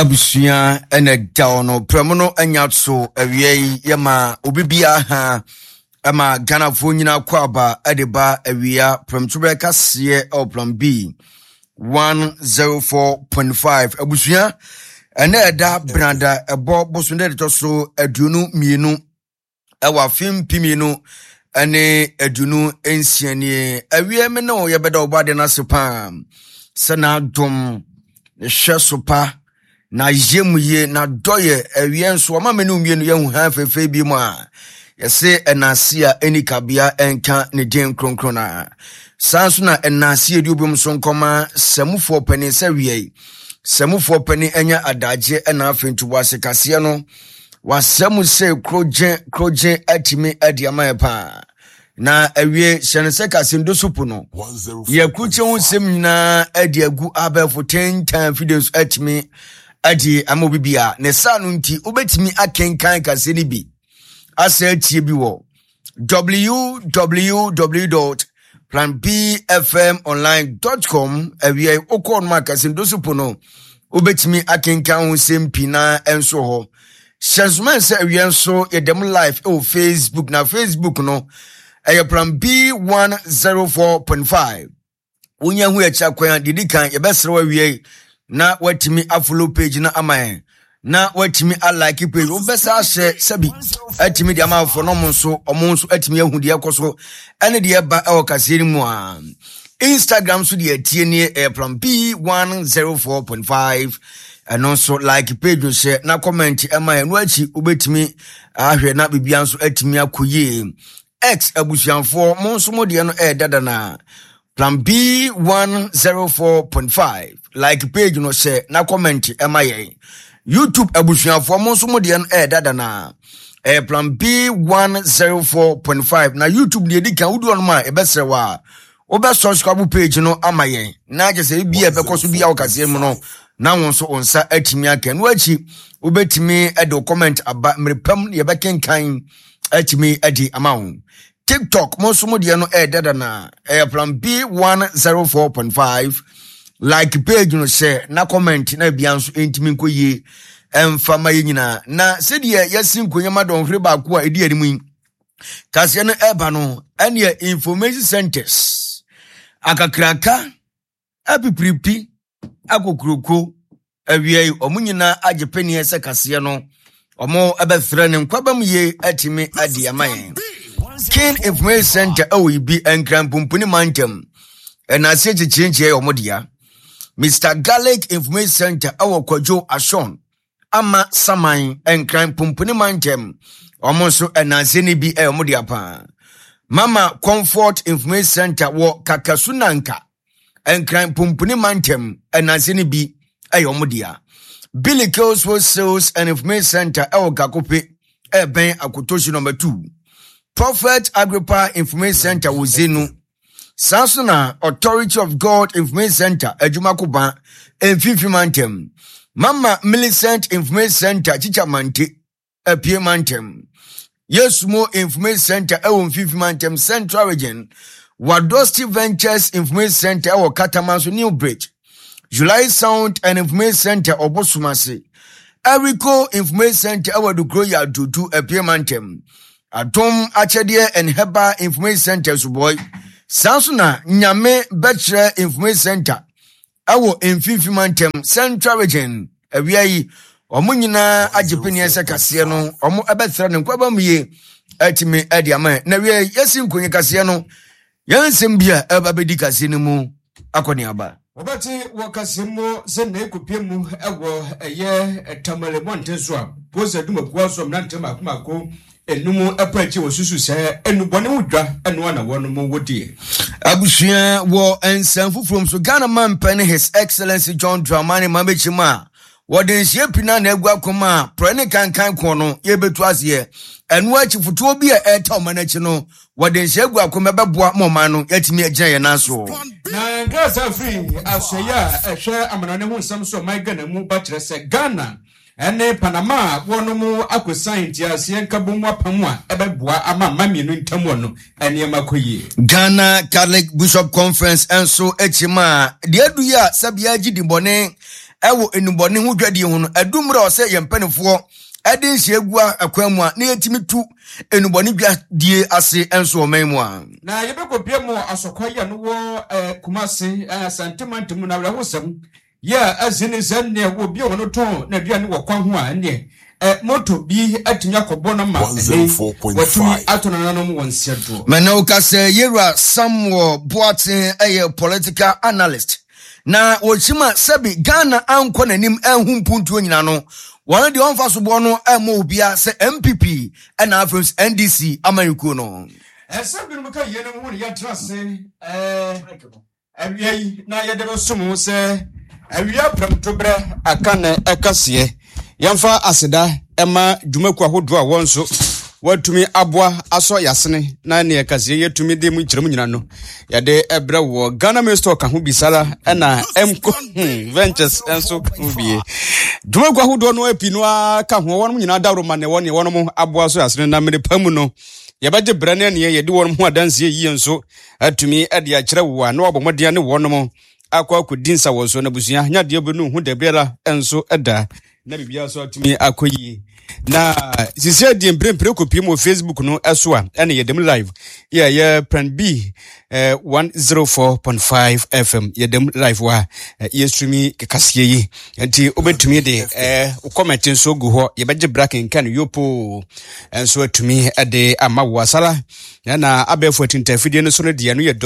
Abusia ene daono premono anyatso awie yema obibia ha ama Ghana fo nyina kwaba edeba awia premtube kase o plan B 104.5 abusia ene eda branda ebo bosunde de toso aduonu mienu ewa fim pimienu ene aduonu ensianie awie me no yebeda obade na sepa sana dom hwesopa na yemuye na doye ewienso ma menu mienu yehu ha fefe bi mu a yese enasia enikabia enka ne den kronkrona sanso na enasia di obum so nkoma samufo pani sawie samufo pani enya adaje ena afentu wase kase no wasamu se kroje atimi adiama epa na awie hyenese kase ndosupu no ye kuche wonsem nyina adiagu abefo 10 time videos atimi adi amobibia ne sanu nti obetimi akenkan kase ni bi asa tie bi wo www.planbfmonline.com awie okon makase ndosupu no obetimi akenkan wonsem pina enso ho shazman se awie enso yedem live o Facebook na Facebook no plan B 104.5 unya hu echa kwan didikan yebesere wawie na watimi follow page na amaye na watimi like page obesa share sabi atimi de amafo no monso omonso atimi ahudi ekoso ene de ba e okaseri mu a Instagram so de atie ni plan B 104.5 and also like page share na comment amaye no achi obetimi ahwe na bibia nso atimi akoye X abusianfo monso modie no dada na plan B 104.5 like page no share na comment emaye YouTube abusianfo monso modie no dada na plan B 104.5 na YouTube de edika wudu no ma ebesere wa obe subscribe page no amaye na je se bia bekoso bia okase mu no na wonso onsa atimi aka no achi obetimi edo comment aba mrepam ye bekenkan atimi adi amount TikTok monso modie no dada na plan B 104.5 like page no share na comment na bia nso entimi nkoye emfama yenyina na sedie yasin konyama don hwe ba ko a edi animu kase no eba no ene information centers akakraka apipripi akokroko awie omunyina agepeni ese kase no omo ebefre ne nkwabam ye atimi adi amaye King Information Center OEB enkran pumpuni mantem na seje chenche omodia Mr. Garlic Information Center awokwajo ashon ama saman enkran pumpuni mantem omonso enanse ni bi omodia pa Mama Comfort Information Center wo Kakasunanka enkran pumpuni mantem enanse ni bi omodia Billy Kills for Sales and Information Center Kakope ben akotoshi number 2 Prophet Agrippa Information Center wuzenu Sansona Authority of God Information Center Ejumakuba Mfifimantem Mama Millicent Information Center Chichamante Epiemantem Yesumo Information Center Mfifimantem Central Region Wadosti Ventures Information Center Katamanso New Bridge July Sound and Information Center Obosumase Erico Information Center Dukroya Dudu Epiemantem Atom Achedie and Heba Information Center boy Sansuna Nyame Betre Information Center Awo Mfifimantem Central Region awiai omunyina agepeni ese kase no omo ebetra ne kwabamye atimi adi ama na wie yesin konye kase no yansem bia ebabedi kase no mu akoni aba obati wakasimo sene kupiemu ewo eye tamale monteso a poza duma kwaso mnantema akumako enumu apachi wosusu se enubone wudwa enu na wono mu wodie abusua wo ensanfu from so Ghana man pen His Excellency John Dramani Mabechima wodin shepina na egwa koma prene kankan kono yebetu ase enu achi futuo bi a eta omanachi no wodin shegwa koma beboa moma no yatimi agyan ye naso na Gaza free asoya ehwe amanane hu nsam so my Ghana mu ba kire se Ghana ene Panama wono mu akosanti ase nkabomu apamu a ebeboa ama mamienu ntamu no ene makoye Ghana Catholic Bishop Conference enso echima de aduya sabia gidi bone ewo enuboni ho dwade ho no adumre o se yempanifo ade nhyiegua akwamu a na yetimi tu enuboni dwadie ase enso omanmu a na yebekopie mo asokoya no wo kumase santimantum na wrahosam ya azini zanne wo bi wono ton na duane wo kwan ho a ne moto bi atumi akobo no ma watumi atonananom wonsedo mana ukase yera Samuel Boatin political analyst na wochima sabi Ghana anko nanim anhu mpuntuo nyina no wona de onfa sobo no emo obia se MPP na afros NDC amaniko no sabi no ka yene mu ya trase awiai na yedebe sumu se awia pramtobre akane ekase yamfa aseda ema dwumaku ahodo a wonso watumi aboa aso yasene na ne ekase yetumi de mu kyerem nyina no yade ebra wo Ghana Minister ka ho bisala na emko ventures enso ubie dwumaku ahodo no api no aka ho wonum nyina dawro ma ne wone wonum aboa so yasene na mere pamu no yabaje brane ne yede wonum ho adanse yi enso atumi ade a kyere wo a na obomode ne wonum akwa kudinsa wo so na busua nya de obenu hu de brela enso eda na bibia so atumi akoyi na sisi de mprempre kopi mo Facebook no eso a ene yedem live ya plan B 104.5 FM yedem live wa streami kekasiye yi nti obetumi de comment nso gu ho yebeje bracken kan yopo enso atumi ade amawo asala na abefo tinta no so no dia no ye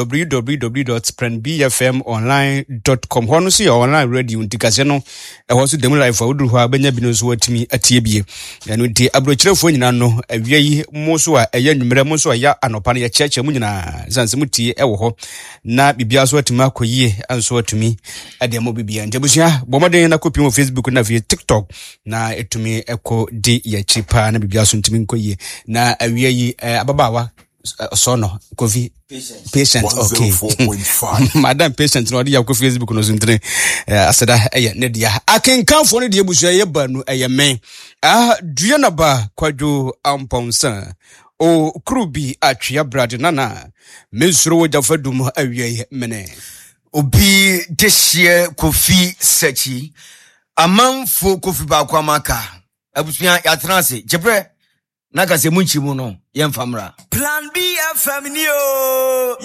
www.planbfmonline.com hono so online radio ntikase no ho so dem live wa uduru ho abenya bi no so atumi atie bie no nti abrochirefo nyina no awia yi mo so a eya nwumere mo so ya anopa no ya cheche mu nyina zanse mutie ewo ho na bibia so atumi akoyie anso atumi ade mo bibia ntebusia bomoden na kopi mo Facebook na via TikTok na etumi eko di ya chipa na bibia so ntumi nkoyie na awia yi ababawa sono kofi patient okay madam patient no dia ko Facebook no zuntre aseda ne dia akenkanfo no dia busua ye ba no men dua na ba kwadwo amponsa o krubi atwea brad nana mensuro wo jafadum awie mene obi dehye kofi sechi amanfo kofi ba kwa maka abusua ya transe jebre naka se munchi mu no yemfamra plan B FM ni yo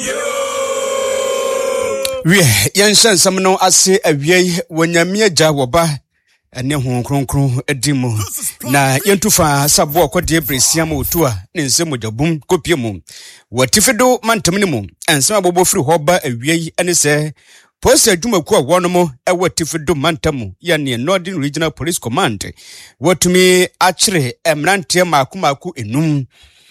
we yensensam no ase awie wonyame agya woba ene ho kronkron edimu na yentufa sabo akode bresia ma otua ne nsem odabum kopie mu watifedo mantamne mu ensem abobo firi hoba awie ene se Post Jumaku a wonomo watifedo mantamu ya ne Northern Regional Police Command watumi achire emrantie maku enum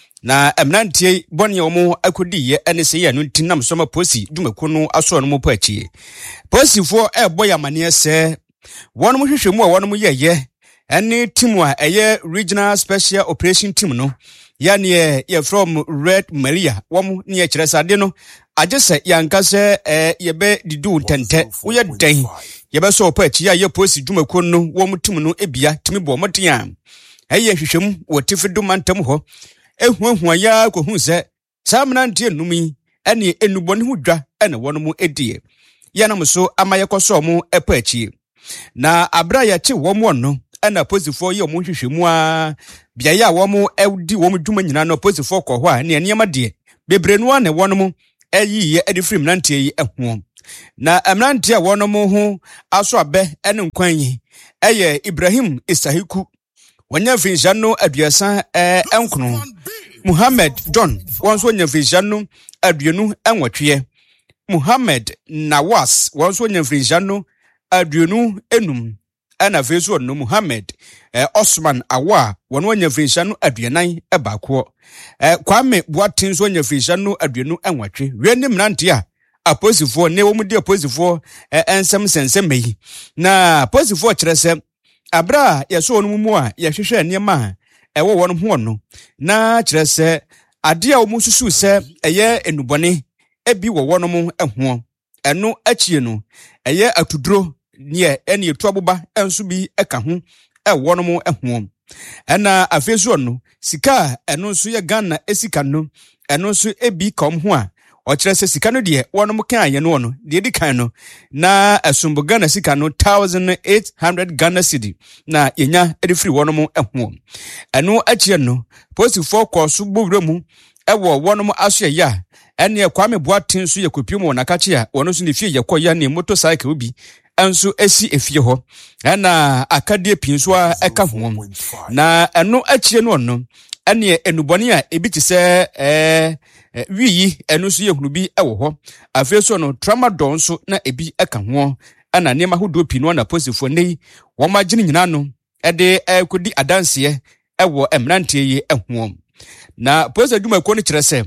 na emrantie boni omo akodi ye ene se ya no tinam soma posi Jumaku no aso no mo pachi posi fo boya mane se wonomo hwehwemu a wonomo ye ene timu a eye Regional Special Operation Team no ya ne ye from Red Maria wom ne kire sade no ajese yankase yebe didu tente uye den yebe so pachi ya ye posi Jumaku no wom timu no ebia timi bo moden a eye hwehwem wotifedo mantam ho ehuahua ya ko hu se samnantie numi ene enuboni ho dwa ene wonomo edie ya na so amaye koso mo epachi na abra ya chi womo no ena posifo ye omo hwehwemu a bia ya womo edi womo dwuma nyina no posifo ko ho a ne niam de bebrenu ane wonomo eyiye edifrim nantie yi ehu na emnantie wonomo ho aso abe ene nkwanyi eye Ibrahim Isahiku wanya finjano aduasa enkono Muhammad John wonso nya finjano aduenu enwotwe Muhammad Nawas wonso nya finjano aduenu enum ana feso no Muhammad Osman Awa wonwo nya finjano aduanan ebako Kwame Boatin so nya finjano aduenu enwotwe wenim nantia aposifo ne wo mu de aposifo ensem sensem yi na aposifo kyerese abra yeso no mu a yehwehwe niema ewo won ho no na kyerese ade a wo mususu se eye enubone ebi wo won mu eho eno achie no eye atuduro ne ene etu aboba enso bi eka ho ewo no mu eho ena afeso no sika eno nso ye Ghana esika no eno nso ebi kom ho a o kire se sika no de wono mo kan ye no no de di kan no na asumbo Ghana sika no 1800 Ghana cedi na yenya edi free wono mo eho eno akire no posifo koso bowura mu ewo wono mo aso ya ene Kwame Boateng so yekopium na kache a wono so ne fie yekoya ne motorcycle obi anso esi efie ho na akadie pinso a eka ho na eno akire no no ene enubone a ebi ti se wiyi eno so yehunu bi ewo ho afeso no tramadol so na ebi eka ho ana nema hodo pinu na posifo nei wo magine nyina no ede ekodi adanse ewo emrantie ye eho na posa dwuma ko no kire se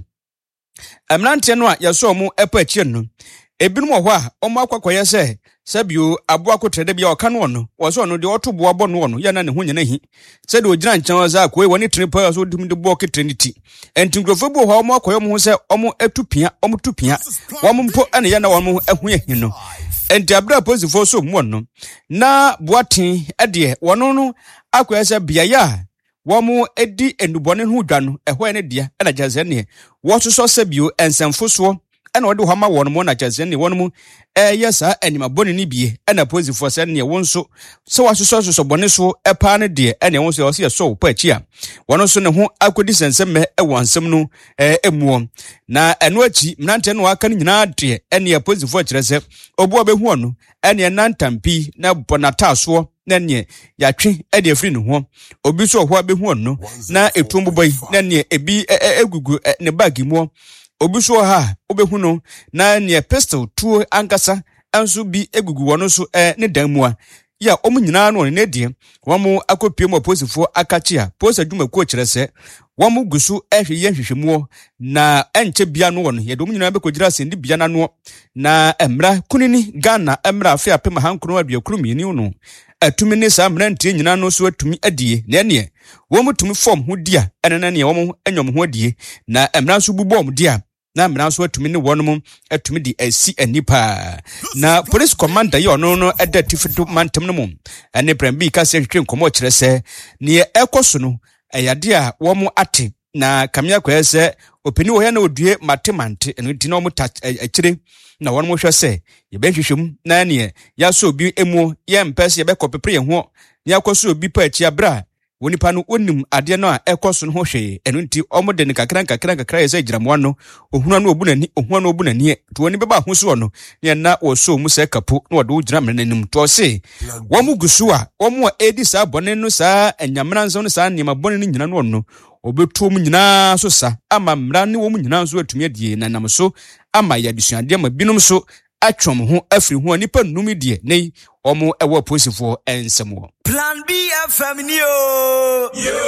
emrantie no a yeso mu epa akire no ebinum ho a omo akwakoye se sabio aboa kotrede bia oka no no wo so no de otobo abo no no ya na ne ho nyina hi se de ogina nchen za ko woni tripa so dum de bo ketrenity entingrofo bo ho omo akoyo mo se omo atupia omo tupia wo mpo ene ya na wo mo ahu ya hi no enti abra posifo so mu no na Boateng ede wono no akoye se bia ya wo mo edi enubone ho dwa no eho ene dia ena jaze ne wo so sabio ensemfo so ena wode ho ma wono mo na jaze ne wono mo yesa anima boni ni bie ena posifo se ne wonso se wasoso bone so epa ne de ene wonso se so pa chi a wono so ne ho akodi sensem wansem no emuo na eno achi mnante no aka ne nyina de ene posifo kire se obo obehu ono ene nantampi na bonata so na ne yatwe ede afri ne ho obi so ho abehu ono na etumbobai na ne ebi egugu ne bag mu obi so ha obehu no na ne pistol tuo ankasa anso bi egugu wono so ne dan mu a ya omunyina no ne de womo akopie mo posifo akache a posa dwuma ko kire se womo gusu ehwe ye hwehwemu na enche bia no wono ye do omunyina be kogira sendi bia na no na emra kunini Ghana emra afia pema hankro aduakuru mieni no atumi ne sa mrantie nyina no so atumi adie na ne womo tumi form ho dia enena ne womo anyom ho adie na emra so bubom dia na mena so atumi ne wonom atumi di asi anipa na police commander ye ono no edatifido mantem no mum ene prembi ka se hwetwe nkomo kire se ne ekoso no eyade a womo ate na kamia kwese openi wo ya na odue matemante eno di na omo akire na wonom hwe se ye behwehwem na ne ya so obi emu ye mpese ye bekopepre ye ho ne akoso obi pa achi abra wonipa no onim ade no a ekoso no ho hwe eno nti omo de ne kakra ye se giramwa no ohuna no obunani ohuna no obunani to woni beba ho so no ne na wo so mu se kapo na wode ogira mrenanim to se wo mu gusu a wo mu edi sa bone no sa anyamra nso no sa niam bone no nyina no obetu mu nyina so sa ama mra ne wo mu nyina nso atumi adie na nam so ama ya disuade ma binum so atwom ho afri ho nipa numi die nei omo ewo posifo ensemo Plan B FM ni yo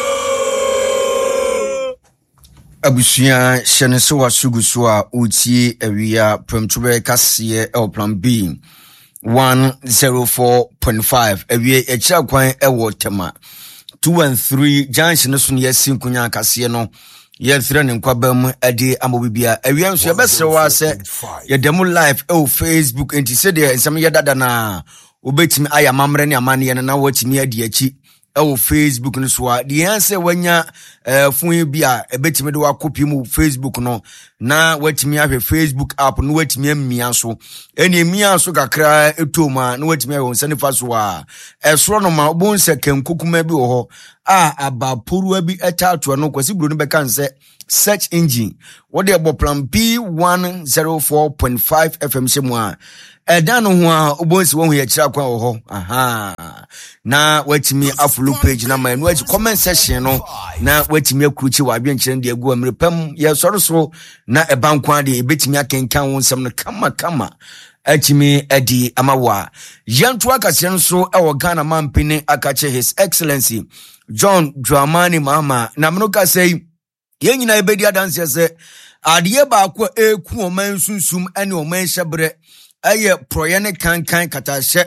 abusia hyene so wasugu so a utie awia premtube kase Plan B 104.5 awia echa kwan ewo tema 2 and 3 junction so ne yasin kunya kase no ye thre ne nkwabam ade amobibia awia nso yebesrewa se ye demo live Facebook enti se de nsam ye dada na obetimi aya mamre ne amane na watimi adi achi Facebook no so a de yanse wanya fun bi a ebetimi de wakopi mu Facebook no na watimi ahwe Facebook app no watimi amia so eni amia so kakra etoma na watimi ahwe nsane fa so a esoro no ma obonse kenkukuma bi wo ho abaporu abi etato no kwasi buru no beka nse search engine what the Plan B 104.5 FM semu a edano ho a obonsi won ye kira kwa ho na watimi afulu page na ma no comment section no na watimi akuruchi wa adwenkyere de agu amrepam ye soro so na ebankwa de ebetimi akenkan won sam no kama atimi adi amawa yantu akase nso ewo Ghana mampini akache His Excellency John Dramani Mahama na mnuka sei yenyina ebedi adanse se adie ba kwa eku oman sunsum ene oman hyebre eye proye ne kankan katashe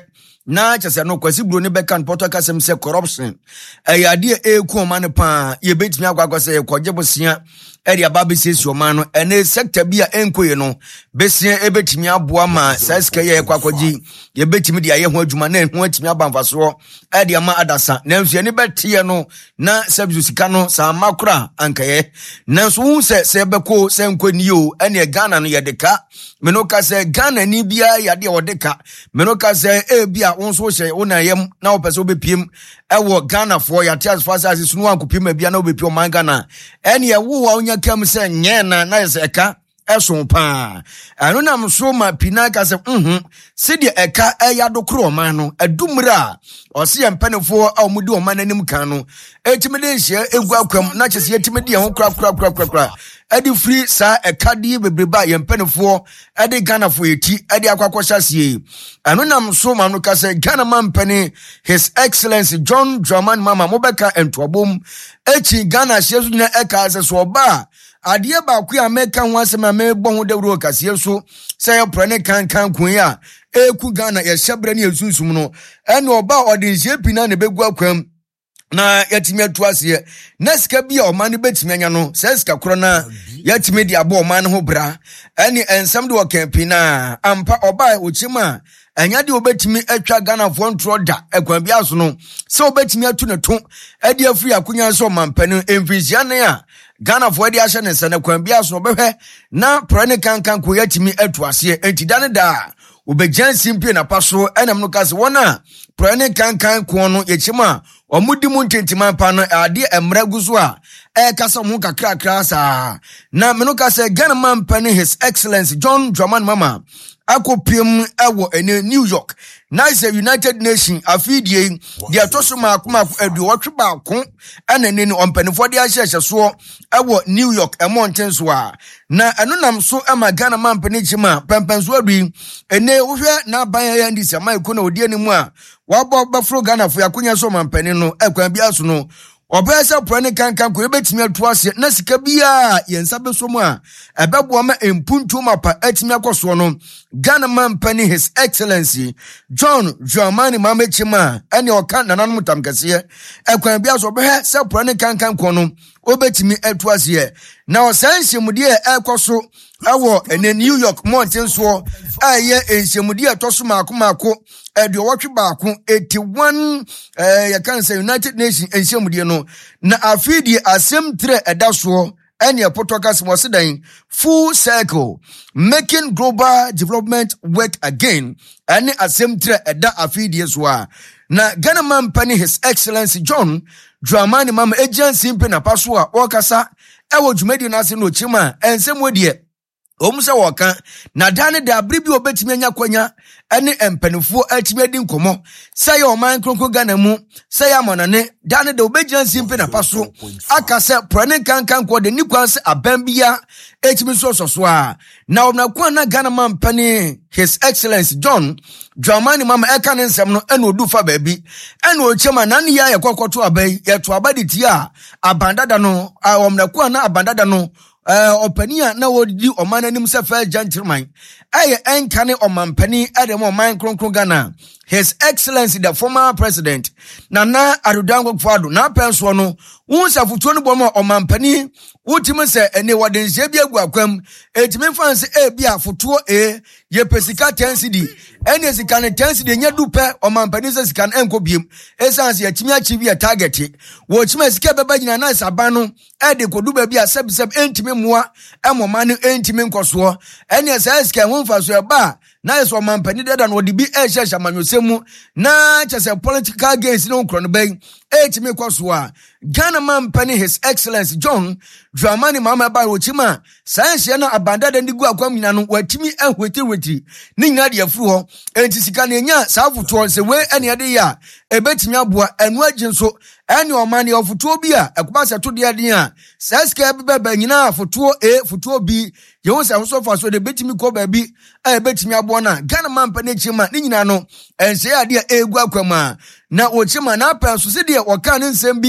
na chese no kwasi bro ne beka npoto kasem se corruption ayade eku man pa ye betimi agwagwa se koje bosia area babisesi omano ene sector bia enkoye no besia ebetimi aboa ma saska ye kwakwaji ye betimi dia ye ho adwuma na ho atimi abamfaso area ma adasa na nso ne betie no na sabzu sika no sa makura ankaye na so hu se beko se nkoni o ene Ghana no ye deka menoka se Ghana ni bia yade odeka menoka se bia wonso hye wona yem na opese obepiem ewo Ghana for ya tias fasa sunu ankopiem bia na obepio man Ghana ene ye wo onya kam se nyena na se eka eson pa anu nam so ma pinaka se sidi eka eyado kro man no adumra ose ye mpanefo a omudi o man anim kan no etimede hye egu akwam na chese etimede ho kra edi free sa ekadi bebreba ye mpanefo edi Ghana fo eti edi akwakwasha sie anu nam so ma no ka se Ghana man pani His Excellency John Dramani Mahama mobeka entwabom echi Ghana hye so nyina eka se so ba adie ba ku America ho asema me bo ho dawro kasie so say prane kan kun ya eku Ghana ye hyebra ne yesunsum no ene oba odinhye pina ne begu akwam na yatimi atu ase na sika bia o man betimi anya no say sika kro na yatimi di abo o man ho bra ene ensam de o campaigna ampa oba ochima anya de obetimi atwa Ghana fo ntro da ekwan bia so no say obetimi atu ne to ade afri akonya so mampani emfisia ne a Ghana for the ashen and Sana Quambia so behwe na prane kankan ko yatimi atu ase entidane da obejan simple na paso enam no kase wona prane kankan ko no yechima omudi mu ntentima pa no ade emra guzo a kasa mu kakra sa na meno kase Ghana man pani His Excellency John Dramani Mahama akopiem ewo ene New York na is a United Nation afidie dia tosoma akoma adu wotwe ba ko anane ni ompanifo dia hyehye so ewo New York mountain so a na eno nam so ama Ghana man pani chima pempenso adu ene wohwe na ban ya ndi se mai ko na odi animu a wabo bafro Ghana fo yakonya so man pani no ekwan bia so no obese prane kankan ko ebetimi atu ase na sika bia yensa beso mu a ebebo ma empuntu mapa atimi akoso no Ghana man pani His Excellency John Dramani Mahama chima ene oka nanan mutam kase ekwan bia so be se prane kankan ko no obetimi atu ase na osanhyemude ekoso awo ene New York mountain so aye enhyemude atoso makomako edo wotwe baako 81 ya kan say United Nations enhyemude no na afidi asem 3 edaso ene potokas mosedan full circle making global development work again ene asem 3 eda afidi so a na Ghana man pani His Excellency John Dramani Mahama agency mpe na paso a okasa ewo dwumadi na ase no chima ensem wedie omusa woka na dane da bribi obetimi anya kwanya ene empanifo atimi adi nkomo say o man kronkro Ghana mu say amonane dane da obejansi mpe na paso aka se prane kankan ko de nikwanse abambia etimi so a na omnakwa na Ghana man pani His Excellency John Dramani Mahama eka ne nsem no ene odufa baabi ene ochema na ne ya yekokoto abai yeto abadi ti a abandada no omnakwa na abandada no opania na wodi omananim se fa gentleman aye enkane omampani adem oman kronkron Ghana His Excellency the former president Nana Adudango Akufo-Addo na penso no wonsafutuo no bomo omampani wotime se ene wodenhye bi agu akwam etime fanse bia fotuo ye pesika 10 cedi ene sika ne 10 cedi nya dupe omampani se sika enko biem esanse yatimi achieve ya target wo chima sika beba nyina na saban no de kodu ba bia seb entime moa emoma no entime nkoso ene se sika wonfaso e ba na yeso omampani deda no odi bi ehye manyosemu na chese political gains no nkro no ben etime kwaso a Ghana man pani His Excellency John Dramani Mahama ba wochima sayenhye na abandada ndigu akwam nyina no watimi ahweti ni nyina de afuru ho enti sika na nya saafuto se we ene ade ya ebetimi aboa enu aginso ene omane ofuto bi a ekubasa to de ade a saska beba nyina afuto futo bi ye won sa so fa so de betimi ko ba bi ebetimi aboa na Ghana man pani chima ni nyina no enhye ade a egu akwam a na wochima na apenso se de waka ne nsem bi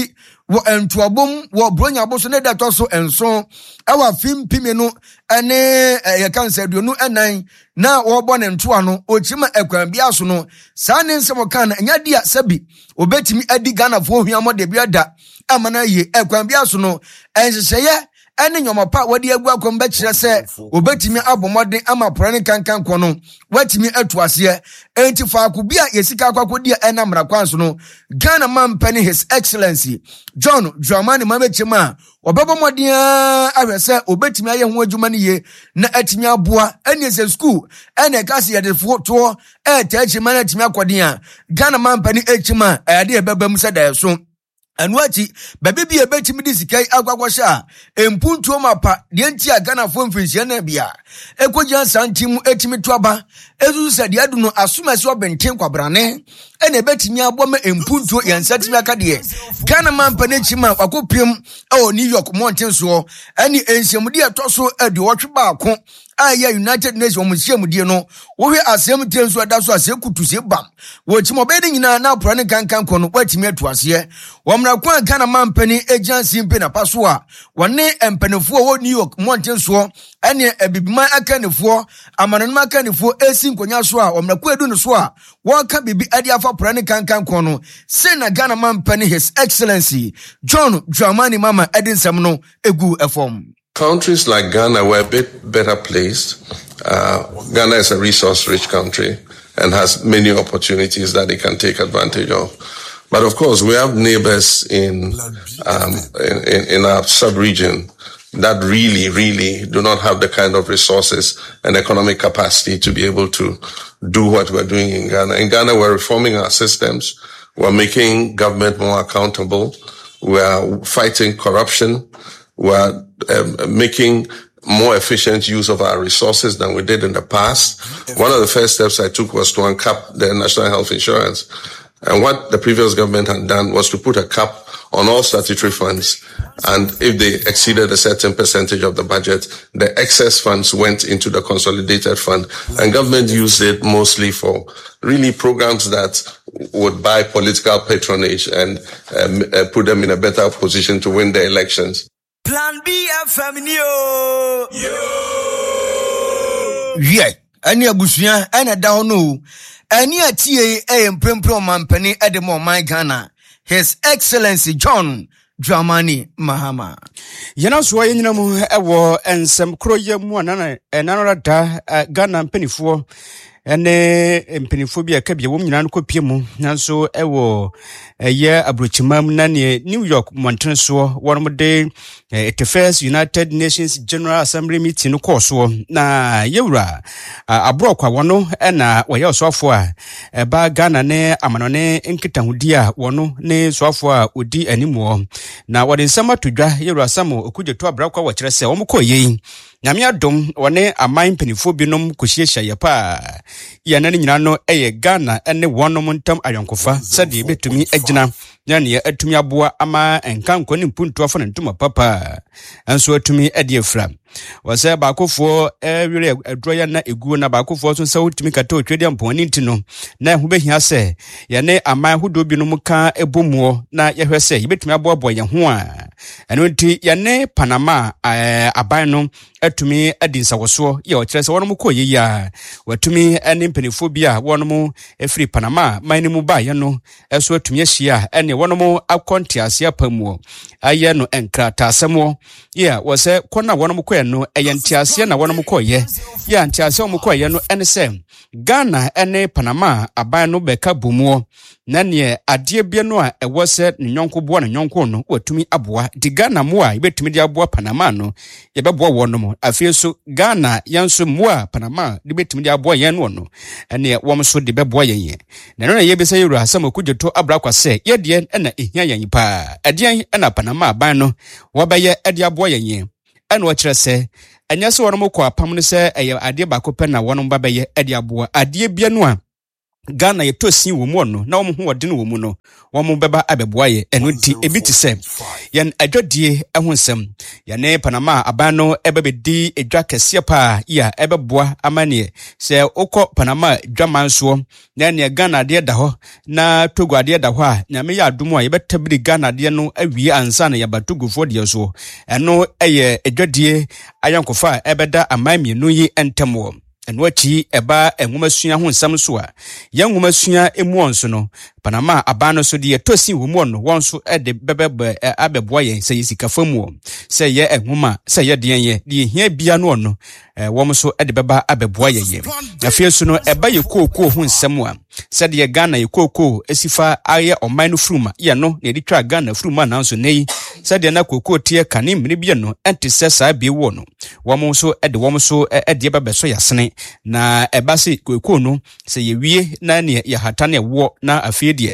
wo entuabom wo bronya boso ne da to so enso awa fim pimenu ene ye kansa duonu enan na wo bo ne ntoa no ochima ekwan bia so no saa ne nsem kan anya dia sabi obetimi adi Ghana fo hwia de bia da amana ye ekwan bia so no enhyehyeye ene nyomopa wadi agu akom ba kire se obetimi abomode ama prane kankan kono watimi atuase enti fa akubia yesika akwakodia enamra kwanso no Ghana man penny His Excellency John Dramani Mamechema obabomodia ahwese obetimi aye ho adwuma ne ye na atimi aboa ene se school ene kase yede foto tachima na atimi akodia Ghana man penny echima ade ebabam se da so Anwachi baby be a betimi disikai agwagwasha empuntu mapa de ntia Ghana fo mfinhia na bia ekogia santimu etimi toaba ezu se de adu no asumase obenten kwabrane ene betimi aboma empuntu yansatimi akade Ghana mampa na chima akopiem New York mountain so ene enhyemudi atoso ade wotwe baako aya United Nations omuhyemudi no wo hwe asem tenso adaso asekutu se bam wo chimo bedi nyina na prane kankan kono watimi atuase wamra kwa Ghana mampani agency mpe na paso a wone empanefo wo New York mountain so ene ebibima akanefo amanonuma akanefo esi nkonya so a wamra kwa edu no so a wonka bibi ade afa prane kankan kono se na Ghana mampani His Excellency John Dramani Mama edinsem no egu efom. Countries like Ghana were a bit better placed. Ghana is a resource-rich country and has many opportunities that it can take advantage of. But of course, we have neighbors in our sub-region that really do not have the kind of resources and economic capacity to be able to do what we're doing in Ghana. In Ghana, we're reforming our systems. We're making government more accountable. We're fighting corruption. We're making more efficient use of our resources than we did in the past. One of the first steps I took was to uncap the National Health Insurance. And what the previous government had done was to put a cap on all statutory funds. And if they exceeded a certain percentage of the budget, the excess funds went into the consolidated fund. And government used it mostly for really programs that would buy political patronage and put them in a better position to win the elections. Plan B FM yeah, any abusuya ana down no. Any atie emprempro mampani edemo my Ghana. His Excellency John Dramani Mahama. Yana so yenyina mu ewo ensem kroye mu anana enanora da Ghana mpanifo ene mpanifo bi aka bi wom nyina no kopie mu nanso ewo ye abrochimam na ne New York mountain so wormde the first United Nations General Assembly meeting course na yewura abrokwa wono na waye osofo a ba Ghana ne amanone nkitahudi a wono ne sofo a odi animu na wode nsama todwa yewura samo okudjeto abrakwa wo kire se wo mkoye nyame adom wone aman penifo binom kohiehia yepa ya nane nyina no eye Ghana ene wonom ntam ayonkofa sade betumi agina nyane atumi aboa ama enkanko ne mpuntu afo ne ntoma papa anso atumi ade afra wase baakofo ewere adroya na eguo na baakofo so nsa utumi kata otwede amponi ntino na hu behia se ya ne aman hodo binom ka ebomuo na yehwe se yebetumi aboa ye ho a eno nti ya ne Panama aban no atumi adinsa woso ye o kire se wonom koye ya watumi ene mpenifo bia wonom efri Panama manimu ba ye no eso atumi ahia ene wonom akontiase apamuo aye no enkrata asemo ye wase kona wonom koye no eyantiase na wonom koye ya ntiase wonom koye no ene se Ghana ene Panama aban no beka bomuo na ne ade bia no a ewose ne nyonko boa na nyonko no watumi aboa di Ghana mo a ibetumi di aboa Panama no yebeboa wonom afieso Ghana yanso mo a Panama di betumi di aboa yen no ene womso di beboa yen na no na yebesa yuru asam okudjeto abrakwa se yedie na ehia yen pa adien na Panama aban no wobeye ade aboa yen ene wo kire se anya se wonom kwa pam no se eye ade ba ko pe na wonom ba beye ade aboa ade bia no a Ghana ye to sin wo mu no na wo ho wode no wo mu no wo mu beba abeboa ye eno nti ebi ti se yen adwadie eho nsem ye ne Panama aban no ebebedi edwa kese pa ya ebeboa amane se ukọ Panama dwamanso na ne Ghana de da ho na Togo ade da ho a nyame ya adumu a ye betabiri Ghana de no awie ansa na yabatugufo de so eno eye adwadie ayankofa ebeda amamienu yi entemo enwachi eba enwomasua ho nsam so a ye nwomasua emu onso no Panama abano so de tosi wo mu no wonso de bebebe abeboa ye se yisika famu se ye enwoma se ye de ye de hia bia no no wom so de beba abeboa ye afie so no eba ye kokoo ho nsam a se de Ghana ye kokoo esifa aye oman no fruma ye no na de twa Ghana fruma na nso nei se de na kokoo tie kane mini bia no ente se sa bia wo no wom so de bebe so yasene na eba se kokoo no se ye wie na ne ye hatane wo na afie die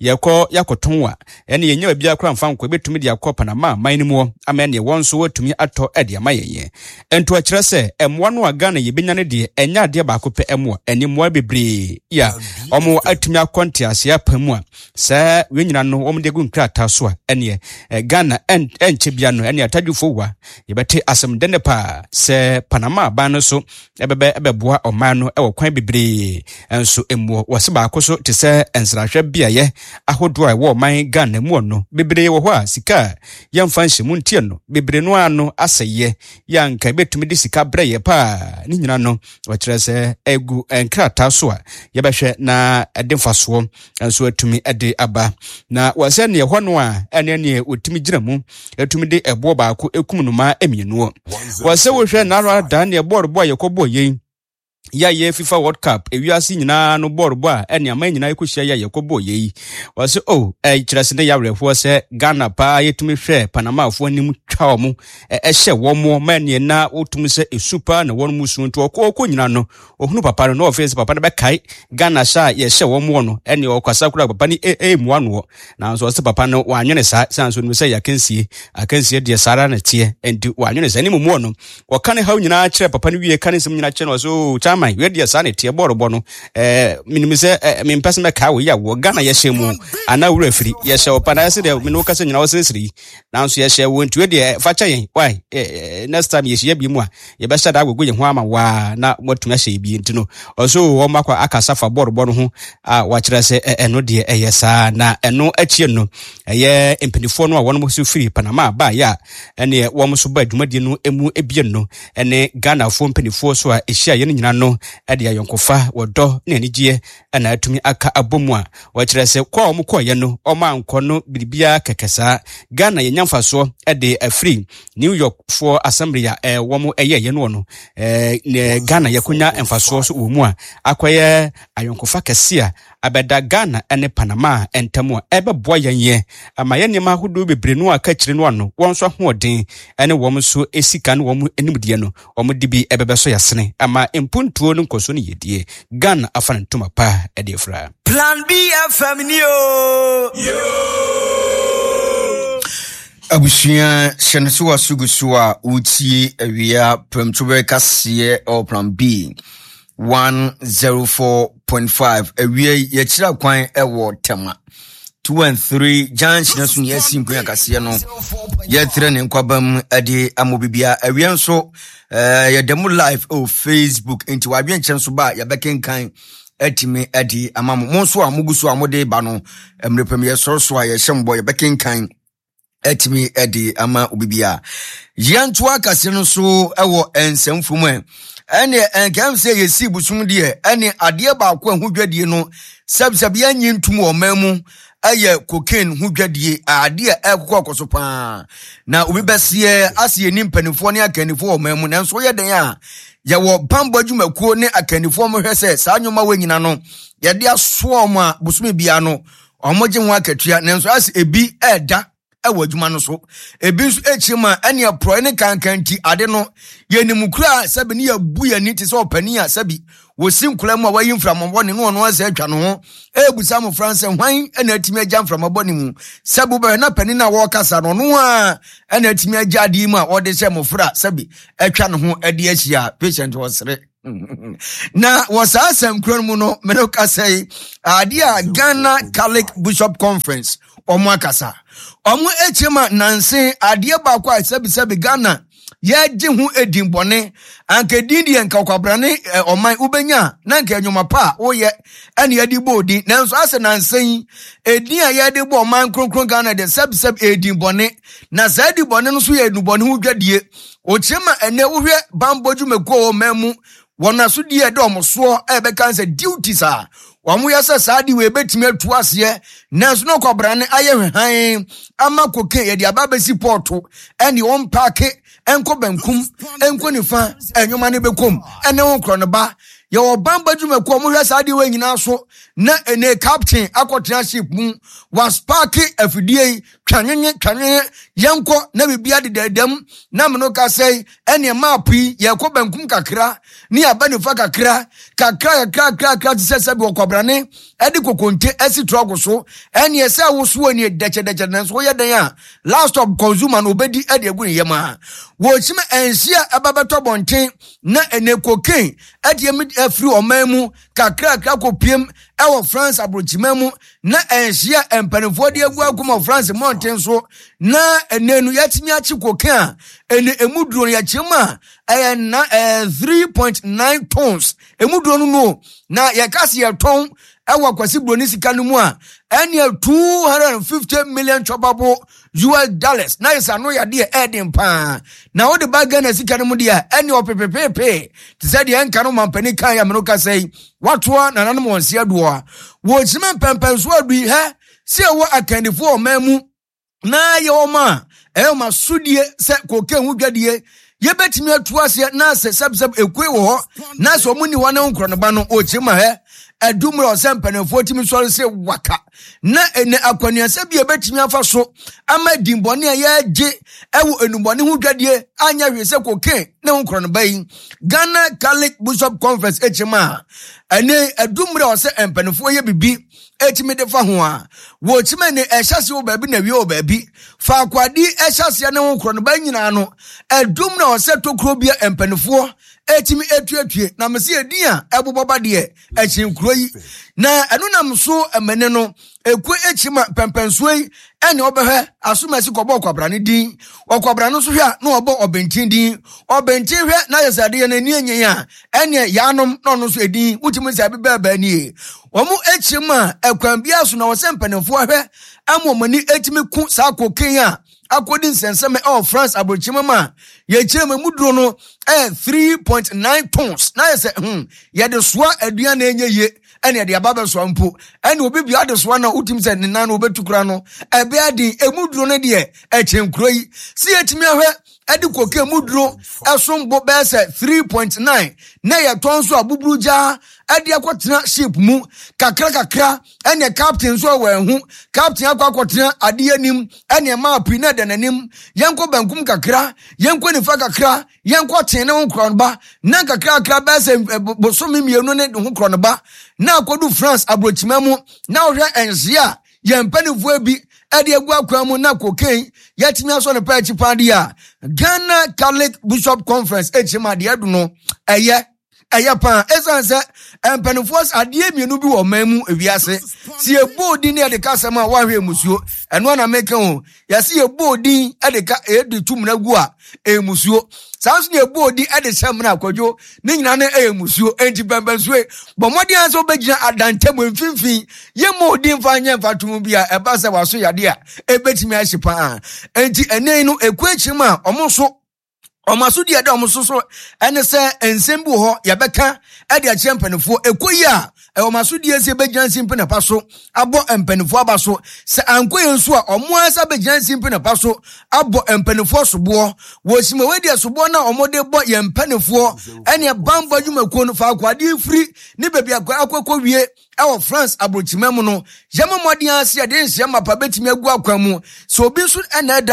yakotonwa ene yenye bia kra mfa nkọ betumi de akọ Panama mainmu amene wonso watumi atọ ade amaye ento akire se emwa no Ghana ye benya ne de enya ade ba akopɛ emwa enimwa bebre ya omo atumi akonte ase apamu a sa wenyina no omo de gu nkrata so a ene Ghana enche bia no ene atadwufo wa ye bete asem dene pa se Panama ba no so ebeboa oman no ewo kwan bebre enso emwo wose ba akoso te se ensrahwe bia ye ahodo a wo man Ghana mu no bebre wo ho a sika yamfa nhemu ntie no bebre no ano aseye yanka betumi de sika bre ye pa ni nyina no wakire se egu enkrata so a ye behwe na edemfaso enso atumi ede aba na wase ne ho no a ene ne otumi gina mu atumi de ebo baako ekum no ma emienu wase wo hwe na ara dan ne ebo bo ye kobo ye ya ye FIFA World Cup ewiase nyina no board bo a ene ama nyina ekohia ya yakobo ye wase kirasinde ya werefo se Ghana pa yetumi hwe Panama afo anim twa omo ehye wo mo mane na otumi se esupa na won musu nto okọ nyina no ohunu papa no office papa na be kai Ghana sha ye hye wo mo no ene okwasa kura papa ni mu anu na so se papa no wanwene sa sanso no se akansie de sara na tie enti wanwene sa ni mu no wakane haw nyina kire papa ni wie kane sim nyina kire no so chama we dia sanity borbo no minimise me mpese me ka we ya wo Ghana ye hyemu ana wura firi ye hye opa na se de me no kase nyina wo sesiri na nso ye hye wo ntu de facha yen why next time ye hye bi mu a ye be shada agogo ye ho ama wa na motuma hye bi ntino oso wo makwa akasa fa borbo no ho a wa kire se eno de eyesa na eno achie no ye empenifo no a wono mo so firi Panama ba ya ene wo mo so ba adwumade no emu ebie no ene Ghana fo empenifo so a ehia ye nyina no ade ayonkofa wodo na anigye ana atumi aka abomu a wakire se kwa omukọ ye no oma anko no biribia kekesa Ghana ye nyamfaso ade afri New York for assembly a womo ye no Ghana ye kunya emfaso so omu a akoye ayonkofa kese a abeda Ghana ene Panama entamo ebeboa yenye ama ye nima hodo bebre no aka kire no ano wonso hoden ene wom so esika no wom enimdie no wom dibi ebebeso yasene ama empuntuo no nkoso ne yedie Ghana afa ntoma pa edefra Plan B FM yo abusia shenso wasuguso a utie awia premtobe kase o Plan B 104.5 awia ye kira kwan ewo tema 2 and 3 Janch na so yesi nkwan kase no ye tre ne nkwabam ade amobibia awia nso ye demo live o Facebook enti wa bia nchen so ba ya bekenkan atime ade amamu monso amuguso amode ba no emrepem ye soroso a ye hyembo ye bekenkan atime ade ama obibia yanto akase no so ewo ensemfumu ene enkam se yesi busum de ene ade ba akwa hudwadie no sabsabi anyi ntum o mamu aye cocaine hudwadie ade ekokkoso pa na obi besie ase ni mpanifo ne akanifo o mamu nanso ye den a ye wo bambo adwumakuo ne akanifo mo hwese saa nyoma wanyina no ye de aso mo a busum bia no omoje ho akatua nanso ase ebi eda ewo adwuma no so ebi nso echima ene pro ne kankanti ade no ye nimukura sabi ne yabu ya ni te so opani a sabi wosim kula mu a wayi mframobɔ ne no ono asa atwa no ho ebusa mo France hwan ena atimi agya mframobɔ ne mu sabu ba na pani na wo kasa no no a ena atimi agya ade mu a ɔde hyɛ mo fra sabi atwa no ho ade ahia patient wɔsere Na wasasem kromu no meno ka say adia Ghana Catholic Bishop Conference omo akasa omo echema nanse adia ba kwa sebi Ghana ye gye hu edimbone anka dindi enka kwabrane oman ubenya na nka nyoma pa woye ene yedi bodi nanso ase nansen edin a yedi bo oman kronkron Ghana de sebi edimbone na zadi bone no so ye edubone hu dwadie ochema ene wohwe bamboju meko memu wona so die de omoso ebe kanse duties a wamu yasa saadi we betime atu ase nanso no kwabrane aye han ama koke ye de ababesi porto ene on parke enko benkum enko nifa enyoma ne bekom ene won kro ne ba ye obamba dwumako mo hwesa ade we nyina so na ene captain akotena ship mu was parke afidie twanyenye yanko na bibia de dadam na mno ka sei ene map yi ye ko benkum kakra ni abanifa kakra tisese bi okobrane edi kokonte esi trogo so ene ese awoso ani deche nanso ye den a last of consumer no obedi edi egu ne yema wo chime enhia ababeto bonten na ene koken edi emi afri omamu kakra kopiem ewo France abrochimemu na enhia empanifo de egu akuma France mountain so na enenu yatimi achi koken a ene emuduro ya chima na 3.9 tons emuduro no na yakasi ya ton ewa kwasi broni sika no mu a ene $250 million chobabo US dollars na isa no ya de edin pa na wo de bagana sika no mu de ene opepepepe tse de enka no mampani kan ya menoka sei watoa na nanom wonse adoa wo chima pempenso adu he se wo akandifo o mamu na ye o ma ma sudie se koke hu dwadie ye betimi atu ase na se sebseb ekwe wo na so muni wana nkro no ba no o chima he adumro osempanefo timi so se waka na ene akwaniasa bi ebetimi afa so ama dimbone a ye gye ewo enubone hu dwadie anya hwese koke na nkro no bayin Ghana Catholic Bishop Conference echima ene adumro ose empanefo ye bibi etimi de fa ho a wo chima ne ehase wo baabi na wie wo baabi fa akwadi ehase ne nkro no banyina no adumro ose tokro bia empanefo etimi etuetue na mese edin a eboboba de echinkuro yi na enu nam so emene no ekwe echima pempenso yi ene obehwe asomasi kobo kwabrane din okwabrane so hwe a na obo obentin din obentin hwe na yesade ye na ni enyen a ene yanom na ono so edin utimi se abeba ni omu echima ekwambia so na wosempanefo hwe amomani etimi ku sa koken a akodi nsenseme France abrochimama ye chema muduro no 3.9 tons na yese ye de soa aduan na enye ye ene de ababa so ampo ene obi bia de soa na utim se ne nan obetukura no ebe adi emuduro no de echenkuro yi si etimi ahwe edi koke muduro esombo bese 3.9 na ye tonso abubruja edi akotena ship mu kakra ene captain so we hu captain akotena ade anim ene map na de nanim yenko bankum kakra yenko nifa kakra yenko ten ne nkron ba na kakra bese bosomi mienu ne nkron ba na akodu France abrochimemu na ohwe enhia yempanifu bi edi egu akwamu na kokain yatimi aso ne pa chipade a Ghana Catholic Bishop Conference echima de adu no eye pa esanse empanifos adie mienu bi wo mamu ewiase si ebodi ne de kasema wa hwe musuo eno na meke ho yase ebodi de ka edi tumna gu a emusuo sanso ne ebodi de semna akwadwo ne nyina ne emusuo enti bembensoe bomodi anso begina adantem mfimfin ye modi mfanye mfatum bia eba se waso yade a ebetimi ahyepa a enti enen no ekwachima omoso omaso dia da omososo ene se ensembu ho yabeka ade a chempanifo ekoyi a omaso dia se begyansi mpena paso abo empanifo abaso se ankoye nso a omoasa begyansi mpena paso abo empanifo sobo wo sima wedi sobo na omode bo ye empanifo ene bamba dwumako no fa akwade free ni bebia akwa wie ewo France abrochimemu no yamamodi ase ade nhia mapa betimi agu akwamu so obi nso ene da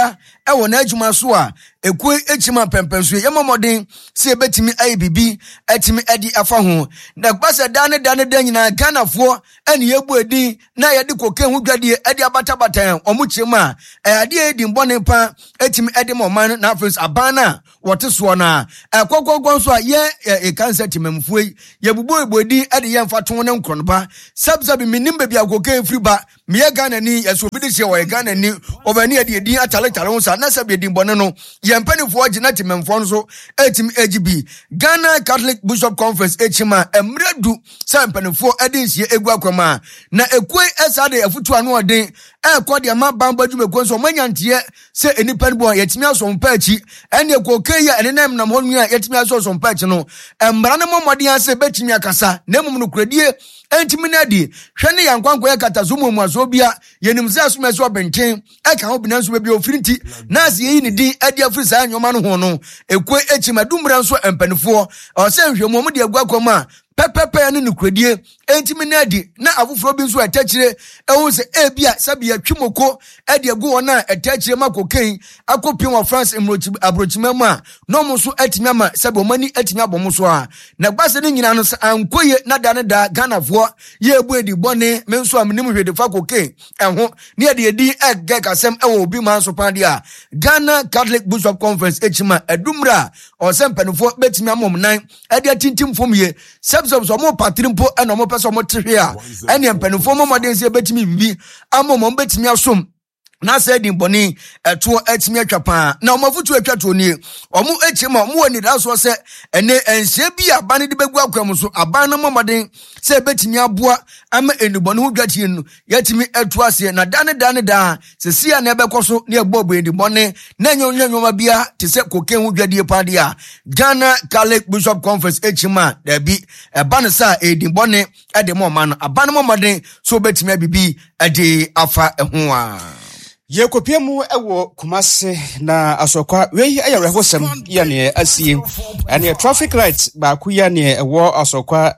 ewo na adwuma so a ekwe echima pempenso yemomodin se betimi ayibibi etimi edi afa ho na gbasa dane nyina Ghanafo ene yebu edin na yede koke hu dwade edi abatabatan omuchema ade edi mbone pa etimi edi moman na afis abana wote so na ekokokon so ye ekansa timemfuei yebubo ebodi edi yemfa to ne nkronba sabsabi minimbe bia koke free ba me Ghana ni yeso bidi se wo Ghana ni obani edi edin atale ho sa na sabi edin bone no yempanifo agina timemfo so etimi AGB Ghana Catholic Bishop Conference echima emredu sampanifo edinsie egu akwama na ekwe esade afutu anu odin ekode ama bamba dwumekwo so manyantie se enipa bo yetimi asompa achi ene ekokeya enenem na honu a yetimi asompa achi no embra ne momodin ase betimi akasa na mum no kuradie entimi nadi hwene yankwanko yakatazumu muazobia yenimze asumese obenten eka ho binanso bebi ofirinti na ase yi ne din adi afrisa anyoma no ho no ekwe echima dumra nso empanifo o se nhwemu mu de egu akwama pepepe ne nukuradie entimi nadi na afufuro bi nso atachire ewo se ebia sabia twimoko ade egu wona atachire makoken akopin wa France abrochimam a no mo so atimi ama sabe omani atimi abom so a na gbase ne nyina no ankoye na da ne da Ghanafo ye ebu edi bone me nso amnim hwede fa koken eho ne ade edi ege kasem ewo obi man so pade a Ghana Catholic Bishop Conference echima edumra o sempanifo betimi amom nan ade atintim fomye so mo patrimpo eno mo pese mo tehwe a ene mpanifo mo modense betimi mbi amom betimi asom na say din boni eto etimi atwapa na omafutu atwato ni omu echima omu woni da so se ene ense bi abane de begu akwam so aban no momoden se betimi aboa ama enuboni hu dwatie nu yatimi eto ase na dane da se sia na ebekoso na egbobo enuboni na nyonyoma bia te se koken hu dwadie pade a Ghana Catholic Bishop Conference echima da bi ebane sa edinboni ede mo man aban momoden so betimi abibi ade afa eho a Yekopiemu ewo Kumase na asokwa wei ayarehosem ya ne asie ane traffic lights ba ku ya ne ewo asokwa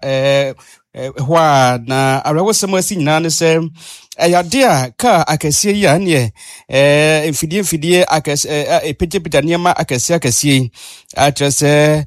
hwa na arehosem asi nyina ne se ayade a ka akasie ya ne mfidie akasie epejepeda niema akasie atrese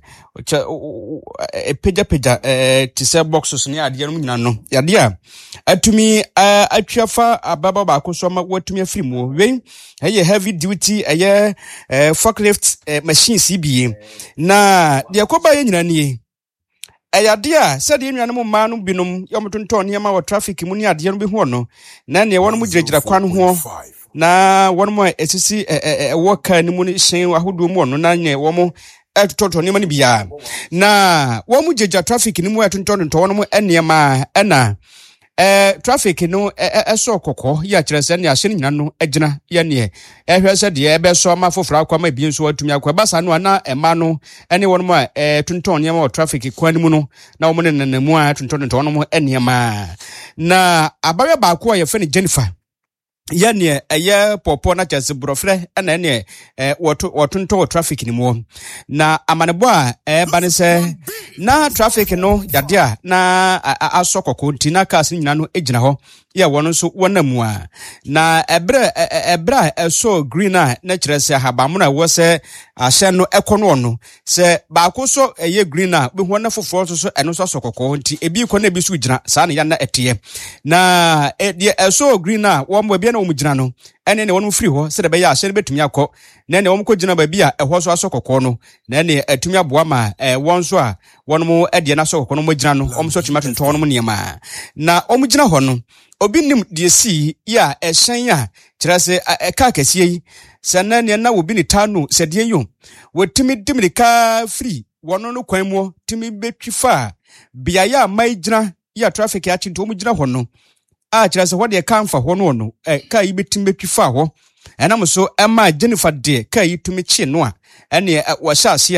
pejapeda tise boxes ne ade no nyina no yade a atumi atwafa ababa ba ko so ma watumi afirimu we eye heavy duty eye forklift machines ibie na de koba ye nyina nie ayade a sede nnuanom ma no binom yomotonton niema wa traffic mu ni ade no bi ho no na ne won mu giregyira kwan ho na won mo esisi woka ni mu ni hyen ahodo mu no na ne wo mo etoto niema ni bia na wo mu giregyira traffic ni mu etoton to won mo eniema ena traffic no eso kokko ya kirese ne ahye nyina no agina ye ne ehwese de ebeso ma foforo akwama bi nso atumi akwa basa no na ema no ene won mo tonton ne ma traffic kwan mu no na wo ne nanamu a tonton to won mo eniema na abawe ba ko ye fe ne Jennifer yane eye popo na chese brofre ana ne wotonto traffic ni mo na amanebo a bane se na traffic no yade a na asokoko ntina cars nyina no ejina ho ye wono so wonamu a na ebra eso green a na kirese habamu na wo se ahye no ekono no se ba ko so eye green a be ho na foforo so eno so asokoko nti ebi ko na ebi so gina sa na ya na ete na eso green a wo mo na omugina no ene ne wonu free ho se de be ya ahye betumi akọ na ne womko gina ba bi a eho so asokoko no na ne atumi aboa ma won so a wonu mo ede na asokoko no mo gina no omso tomato no mo niema na omugina ho no obi nim de si ya ehyen ya kirase eka kasie yi sanna ne na obi ni tanu sedie yo wotimi dimrika free wono no kwan mu timi betwifa bia ya mai gina ya traffic ya chinto omugina ho no a kirase ho de kamfa ho no ka yi betimi betwifa ho enam so ema Jennifer de ka yi tumi chi no a ene wo hyase a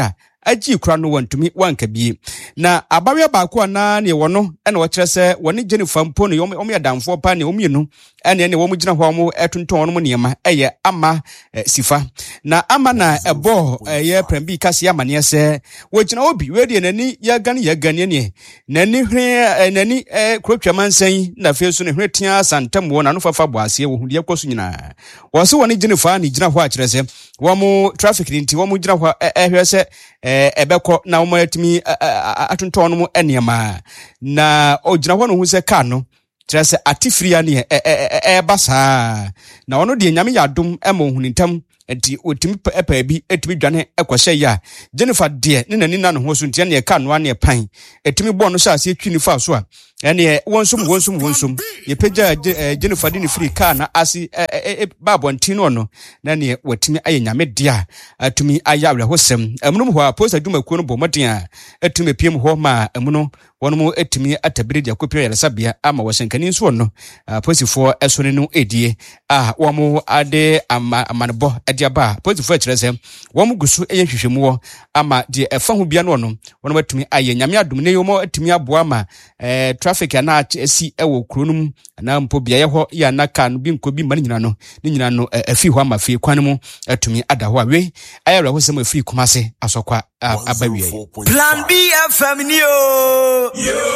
agi kura no wantumi wanka bi na abawe ba ko na ne wono ene wo kire se woni Jennifer mpo ne yom ya damfo pa ne omienu ene wo mu gina ho mo etonton no niema eye ama sifa na ama na ebo ye prembi kase amane se wo gina obi we de nani ya gane ne nani hwe nani krotwamansan na fesu ne hwe tia santam wo na no fafa boase wo hu de kwaso nyina wo se woni Jennifer ne gina ho a kire se wo mu traffic nti wo mu gina ho hwe se ebekọ na wo atimi atonton no mu eniema na o gina ho no hu se ka no trese atifria ne basa na ono de nyame yadom emo hunintam enti otimi epa bi etimi dwane ekwahye ya Jennifer de ne nani na no ho so ntia ne ka no ane pan etimi bo no sha se twini fa so a ene wonsum ye peja Jennifer de ne free car na asi babontin no na ne watimi aye nyame de a atumi ayawre hosem emnum ho a poster duma kuo no bomoden a etumi piem ho ma emuno wono etimi atabire de akopia yare sabia ama washenkani nso no posifo esone no edie womo ade amanebo adiaba posifo ekirese womo gusu eyehwehwemu ama de efa ho bia no wono batumi aye nyame adum ne yomo etimi aboa ma traffic na esi ewo kronum na mpo bia ye ho ya naka no bi nkobi mane nyina no ne nyina no afi ho ama fi kwan mu etumi ada ho awe ayawre ho sem afi kumase asokwa abawie Plan B FM yo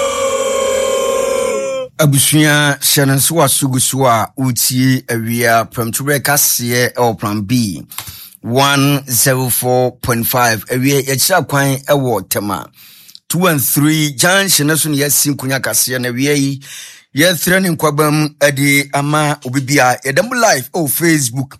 Abusuya shananso wasugusu a utie awia premture kase Plan B 104.5 awia yechira kwan ewo tema 2 and 3 junction naso ne yasin kunya kase na awia yi ye threatening kwabam ade ama obibia yedam live Facebook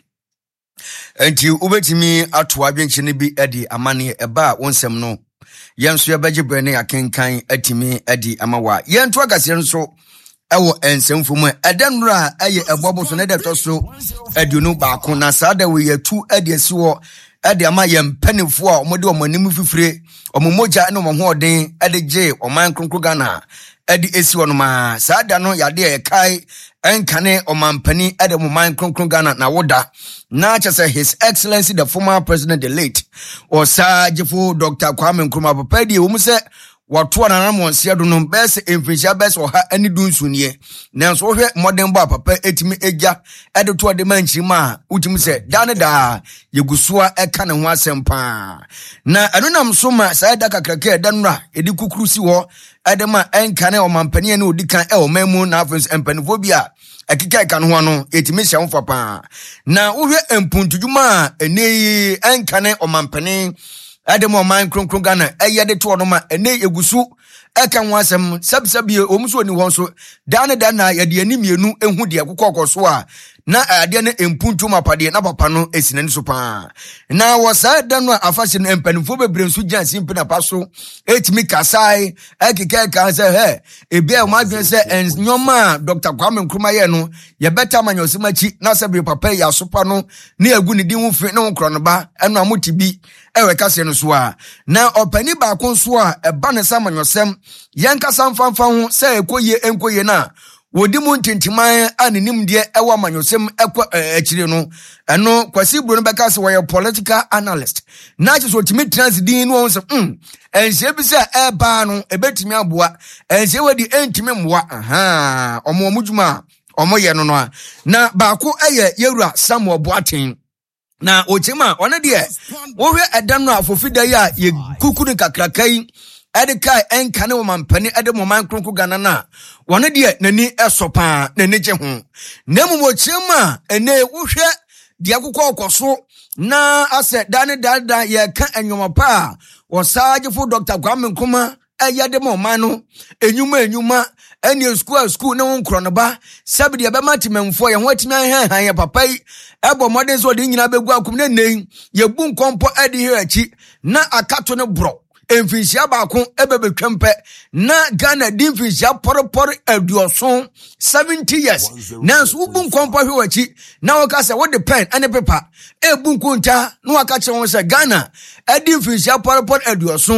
enti ubetimi ato abyenche ne bi ade amane eba wonsem no yenso yabaje brene akenkan atimi ade amawa yento akase nso ewo ensemfumu edanura eye ebobo so ne de toso aduonu baako na saada we yatu ade asiwo ade ama yempanifo a omode omanim fifire omomoja ne omohoden ade je oman kronkro Ghana ade esiwo no ma saada no yade ye kai enkane omampani ade oman kronkro Ghana na woda na chese His Excellency the former president the late Osajifo Dr. Kwame Nkrumah papa die wo mu se watu na monsia do no bese emfisha bese oha ani dunsunie nanso wo hwe modern ba papa etimi egya ede to de manchima utimi se dane da yegusua eka ne ho asempa na anunam so ma sai da kakraka edanura edi kukurusi ho ede ma enka ne omampani ne odikan e omamu na afenso empanifobia akika eka no ho no etimi hye ho papa na wo hwe empuntudwuma ene enka ne omampani Ademo man kronkron Ghana eyede to no ma ene egusu eka ho asem sabsabie omso ni won so dane na yede animienu ehu de akokɔkɔ a na ade ne empuntu mapade na papa no esinani so pa na wosa da no afahye no empanifo bebre nso gyansi mpena paso etimi kasai ekeka ka se he ebe o madwen se ennyoma Dr. Kwame Nkrumah ye no ye beta manyosimachi na sabe papa ya sopa no na egu ne din wo fi na wo kro no ba eno amotibi ewe kase no so a na opani ba kon so a eba ne samanyosem yenkasa mfanfa ho se ekoye enkoye na wodi mu ntintiman anenim de ewa manyosem ekwa akire no eno kwasi bro no beka se wo political analyst na che so timi transdin no so ense bi se eba no ebetimi aboa ense wadi entimi mwa omudwuma omoye no no na baako eye yewura Samuel Boaten na ochema one de wo hwe edan no afofida ya ye kukuru kakrakai edikai enkane wo mampani ede mo man kronko Ghana na one de nani esopa nani je ho na mu ochema ene wo hwe de akokɔ okoso na ase dane dada ye ka enwoma pa Osajifo Dr. Kwame Nkrumah eyade mo man no enyuma eni school na won kro no ba sabide be matimemfo ye ho atimi han ye papa yi ebo modern so de nyina begu akum na nei ye bu nkompo ade he achi na akato ne bro emfinsia baako ebebetwempe na Ghana dimfinsia porpor aduoso 70 years nanso ubu nkompo hwe achi na woka se wo de pen ane paper ebu nkunta na waka che won se Ghana adimfinsia porpor aduoso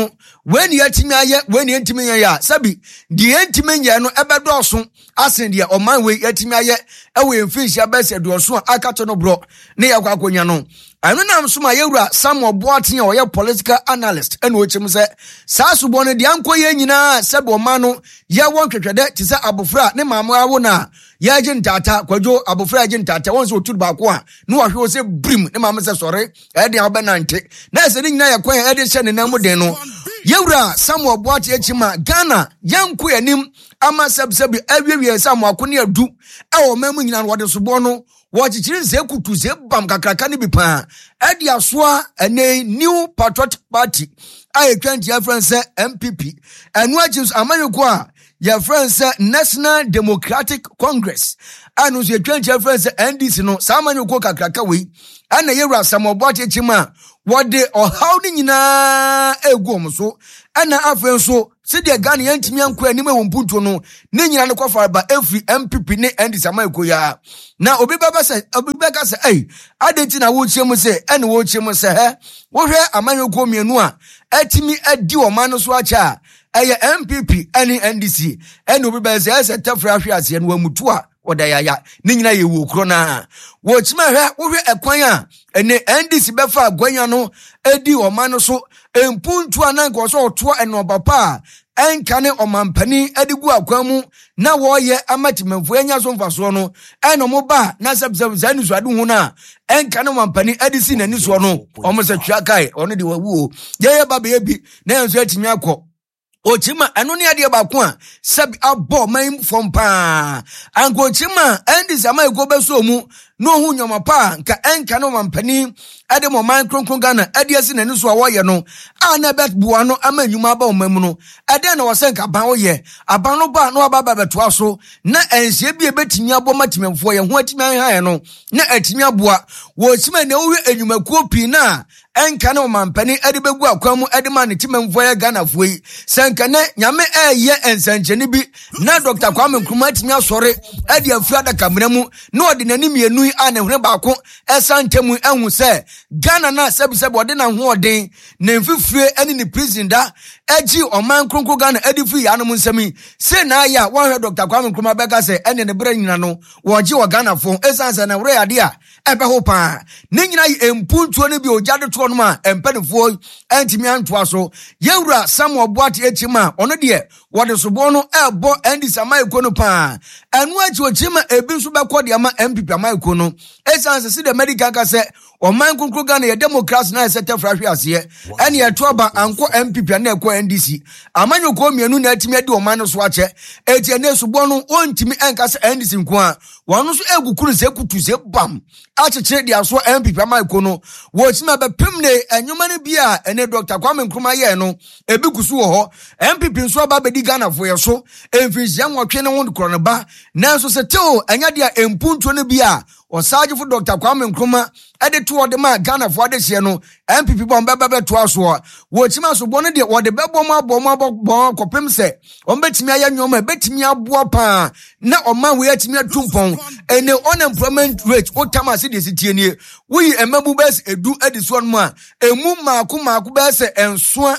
when yetimi aye when yentimi ya sabi di yentimi ye no ebedoso asen de oman we yetimi aye ewe mfinshi abese doso akato no bro ne yakwakonya no anu nam so ma yewura Samuel Boateng a oye political analyst ene ochim se saasubo no de ankoye nyina sebe oman no ye won twetwede ti se abofra ne maamo awo na ya je ntata kwadwo abofra je ntata won se otu ba ko a no wahwe o se brim ne maamo se sore e de obenante na se ne nyina yakwan e de hye ne nam den no yewura Samuel Boateng achima Ghana yanko yanim ama sabsabi awiwie Samuel akone adu e o mamu nyina no wode sobo no wachichiri ze kutu ze bam kakraka ni bipa edi asoa ene New Patriotic Party aye twanti ya France MPP enu achis amanyoko a ya France National Democratic Congress anu ze twanti ya France NDC no samanyoko kakraka we ana yewura Samuel Boateng chima wode ohaw ni nyina egom so ana afen so sidi Ghana yantimi anko anim wompunto no ne nyina ne kofa ba every MPP ne NDC amanyoko ya na obi baba se adenti na wo chiemu se ene wo chiemu se he wo hwe amanyoko mienu a atimi adi o man so acha eye MPP ene NDC ene obi baba se tafra hwe ase no wamutu a odayaya ne nyina ye wo kro na wo chima hwe wo hwe ekwan a ene NDC befa agwanya no edi o man so empuntu ananko so oto ene obapa enkane omampani edigu akwamu na woye amatimemfu enya so mfaso no eno mo ba na sebsem zani so ade hu na enkane omampani edisi nani so no omosa twakai ono de wawu ye ba be bi na enso atimi akọ ochima anu ne ade ba ko a sabi abo man from pa anko ochima endi sama ego beso mu no hu nyoma pa nka enka no mampani ade mo man kronkron Ghana ade asi nani so awoye no ana bet bua no amanyuma ba o mamu no ade na wosenka ban woye aban no ba no ababa beto aso na enhye bi ebetimi abo matimemfo ye ho atimi han no na atimi aboa wo chima ne wo enyumakuo pi na enka no mampani ade begu akwamu ade ma ne timemfo ye Ghana foi senka ne nyame eye ensancheni bi na Dr. Kwame Nkrumah atimi asore ade afua da kamramu na ode nani mienu ane hwe baako esantemu ehu se Ghana na sebisebe ode na ho oden na mfifire ene ni prison da eji oman kronkro Ghana edifi ya no nsemi se na ya wan hwe Dr. Kwame Nkrumah beka se ene ne bra nyina no woji o Ghana fo esanse na wure ade a ebe ho pa ne nyina yi empuntuo ne bi ojade to no ma empenefo entimi antoa so yewura Samuel Boateng echima ono de wode sobo no ebo endi samai ko no pa enu achi ochima ebi so bekode ama MPP amai ko no esanse si the medical ka se oman konkro Ghana ye democrats na se tefra hwe ase ene ye toba anko MPP na ekọ NDC amanyoko mienu na atimi ade oman no so ache etie na sobo no ontimi enka se NDC nko a wonu so egukuru se kutu se bam acheche dia so MPP amai ko no wo chima be pemne enyuma ne bia ene Dr. Kwame Nkrumah ye no ebi kusu wo ho MPP nso aba bedi Ghana fo ye so emfinhia nwotwe ne ho nkoro ne ba nanso se teo enya dia empuntuo ne bia osaje fu Dr. Kwame Nkrumah ade to ode ma Ghana fo ade hye no MPP bom bebe to aso wo chima so bone de wode bebo ma bom kopem se ombetimi aya nyoma betimi aboa pa na oman we atimi atumpon ene unemployment rate otamase de sitie nie wi emabu bes edu ediso no ma emu maako bes enso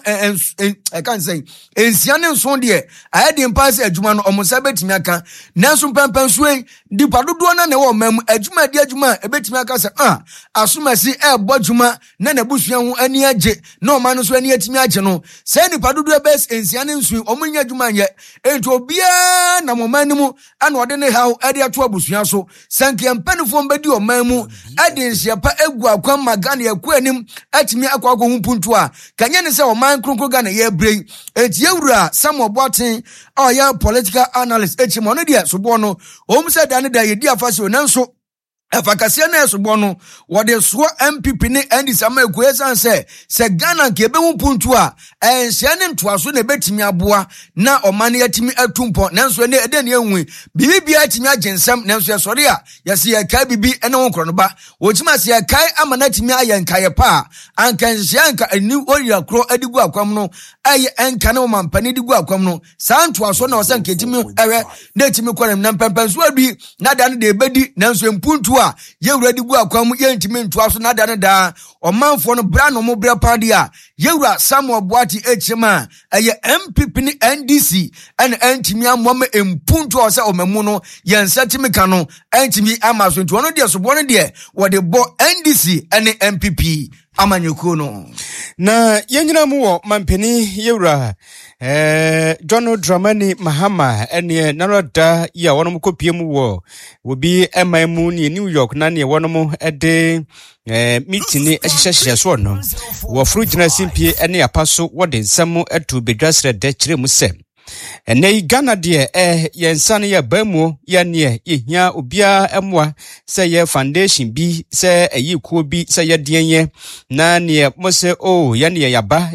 I can say ensia ne nso de ayede mpasse adwuma no omosa betimi aka nanso pempenso di padodo na ne wo mam adwuma di adwuma ebetimi aka se asomasi ebo adwuma na na busua ho ani age na oman no so ani atimi age no se ni padodo bes ensia ne nso omunya adwuma ye ento obia na moman mu ana ode ne hawo ade ato abusua so sanke mpanifo mbedi oman mu ade nhyepa egu akwan magana yakwu anim atimi akwago hu puntu a kanye ne se oman kronkro Ghana ye brei enti yewura Samuel Boateng ya political analyst echimo no dia sobo no omse da ne da ye di afase onanso afakasia na esobo no wode so MPP ne NDC amaku esanse se Ghana ke be hu puntu a enhye ne ntoaso na betimi aboa na omane yatimi atumpo nanso ne ede ne enwi bibia atimi agensam nanso yesore a yase ya kai bibi ene ho nkro no ba wochima se ya kai amana atimi ayenkaye pa anka enhye anka ani oria kro adigu akwam no aye enka ne omampani digu akwam no sa ntoaso na osanka etimi ewe na etimi kwalem na mpampanso abi na da ne de bedi nanso empuntu a yewura di gu akwa mu yentimi ntoa so na da ne da omanfo no bra no mo bra pade a yewura Samuel Boati echema eye MPP ni NDC ene entimi amoma empuntu o se omemu no yensatimi ka no entimi amaso nto no de so bo no de wo de bo NDC ene MPP amanyoko no na yenyina mu wo mampeni yewura John Dramani Mahama ene naroda ya wonom kopie mu wo obi emamu ni New York na ne wonom ede meeting ehyehyehye so no wo furu gina simpie ene apaso wo de nsam etu bedwasre de kire mu se ene Ghana de yensan ya bamu ya ne yehia obia emwa se ye foundation bi se ayikuo bi se ye dienye na ne mose ya ne yaba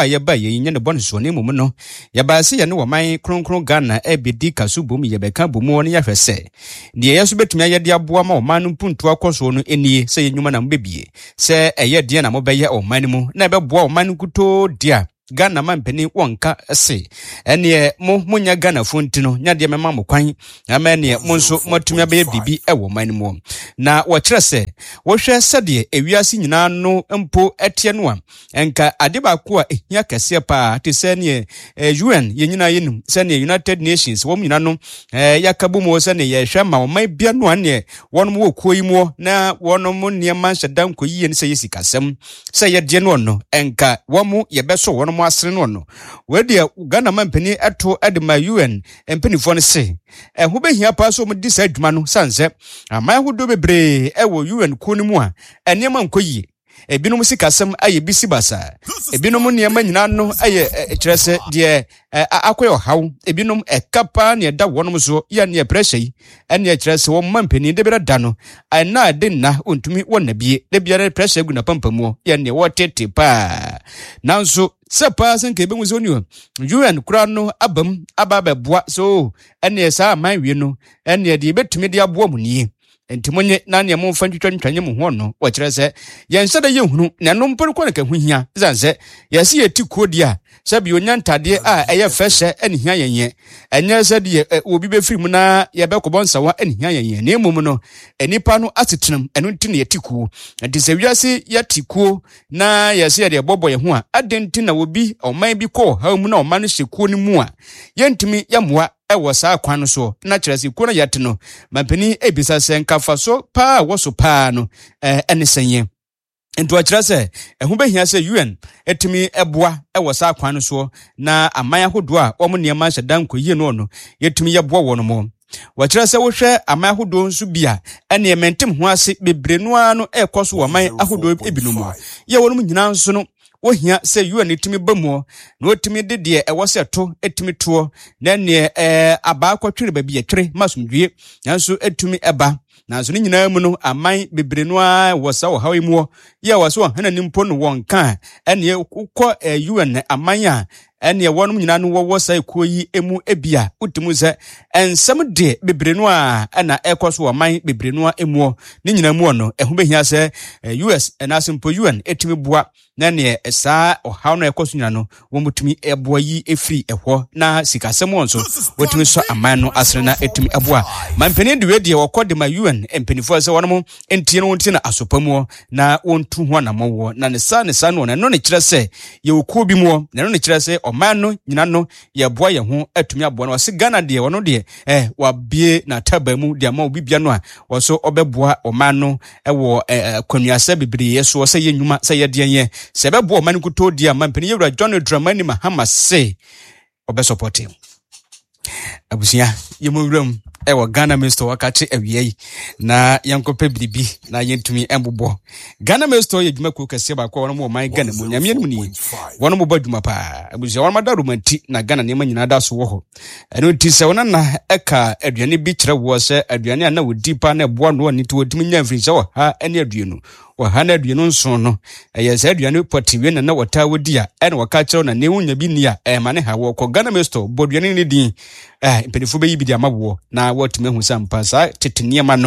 ye nya ne bonso ne mum no yaba se ye ne woman kronkron Ghana ebedi kasubom ye beka bomu ne yahwese ne yeso betumi ayede aboa ma woman no mpuntu akoso no enie se ye nyuma na mbebie se eye de na mobeye woman mu na beboa woman kuto dia Ghana mampeni wonka se ene munya Ghana fontino nyade mema mokwan ama ne monso matumi abaye bibi ewo man mu na wo kire se wo hwe sede ewiase nyina no mpo etie no a enka adeba ko a ehia kase pa te se ne UN yenyina yenum se ne United Nations wo nyina no yakabu mo se ne ye hwe ma wo man bia no ane wonom wo koyi mu na wonom niema hyedan ko yiye ne se yesikasem se ye de no enka wo mu ye beso wonom asre no we Ghana mampeni eto edema UN empenifo ne se ho behia pa so mu disa adwuma no sanse amai hodo bebre ewo UN ko ni mu a enema nkoyi ebinom sikasem aye bisi basa ebinom niema nyina no aye kirese de akoyo haw ebinom ekapa ne da wonom so ya ne pressure yi ene kirese wo mampeni de bera da no ana de na ontumi wona bie de biara pressure gu na pampamu ya ne wo tete pa nanso sepa senke be nwuzoni UN kura no abam ababeboa so ene sa man wie no ene de betumi de aboa mu nie entimonye na ne mo mfa twitwantwanye mu ho no wo kire se yense da yehunu na no mpor ko nka huhia zanse yesi yeti kodia sabi onyantade a eye fehye ene hia yenye enye se de obi be firi mu na ye be kobonsa wa ene hia yenye na emum no enipa no atetenam eno ntine yetiku enti se wiase yetiku na yesi ye de bobo ye ho a adenti na obi oman bi ko ha mu na oman no hyekuo ni mu a yentimi yamoa ewo saa kwan so na kyerese ko na yete no mampeni ebisa se nkafa so pa wo so pa no ene senye ento kyerese ho behia se UN etimi eboa ewo saa kwan so na aman ahodo a omo niema hyedan ko yie no no yetimi yeboa wo no mo wakyerese wo hwe aman ahodo nso bia ene ementem ho ase bebrenu ano ekoso wo man ahodo ebinom ye wonum nyina nso no ohia se UN etimi bamu na otimi de ewo se to etimi to na ne aba kwatwere ba bi etwere masumdue nanso etimi eba nanso ni nyina mu no aman bebrenu a wosa wo hawe mu ye woso hana nimpo no wonka ene ukọ UN aman a ene wonum nyina no wo sa ekoyi emu ebia utimu se ensem de bebrenu a na ekoso aman bebrenu a emu ni nyina mu no ehu behia se US na simpo UN etimi boa na ne saa ohaw no ekoso nyina no wo mutumi eboa yi efri ehwo na sikasem wonso wotumi so aman no asre na etumi eboa mampeni de we de wokode ma UN empenifo se wonom entie no wonti na asopamu na wontu ho na mowo na ne sa no na no ne kire se ye okuo bi mu na no ne kire se oman no nyina no ye boa ye ho atumi aboa no wase Ghana de wono de wabie na tabamu de ama obibia no a woso obeboa oman no ewo kwanuase bibiri yeso wose ye nyuma se ye de ye sebebo oman kuto dia mampeni yewura John Dramani Mahama se obesupport him abusia yemowuram ewo Ghana Minister wakache awiei na yankope bibi na yentumi embobo Ghana Minister yedwuma ku kase ba kwa wono man Ghana mu nyame mu ni wono mo badwuma pa abusia wono madaru manti na Ghana ne manyina da so wo ho eno ti se wono na eka aduane bi kire wo se aduane na wodi pa na eboa no ni to wodimi nya mfiri se wo ha ene aduanu wo ha na aduanu nso no eye se aduane potiwe na wota wodi a ene wakache na ne wunya bi ni a ma ne ha wo ko Ghana Minister boduane ni din impedifo be yibidi amawo na wotime hu sampa sa teteniema no